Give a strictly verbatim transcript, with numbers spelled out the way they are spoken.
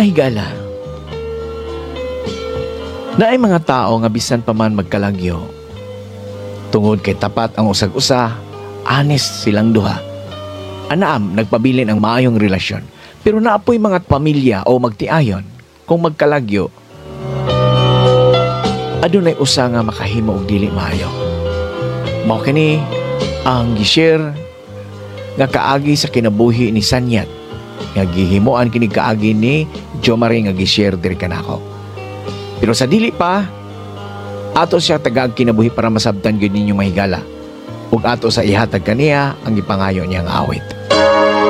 Mga higala, na ay mga tao nga bisan pa man magkalagyo, tungod kay tapat ang usag-usa, honest silang duha. Anaam, nagpabilin ang maayong relasyon, pero naapoy mga pamilya o magtiayon kung magkalagyo, adunay usa nga makahimo og dili maayo. Mao kini ang gishare nga kaagi sa kinabuhi ni Sanyat, nga gihimuan kini kaagi ni Jomari nga gishare diri kanako. Pero sa dili pa, ato siya tagag kinabuhi para masabtan gyud ninyo mahigala, ug ato sa ihatag kaniya ang gipangayo niyang awit.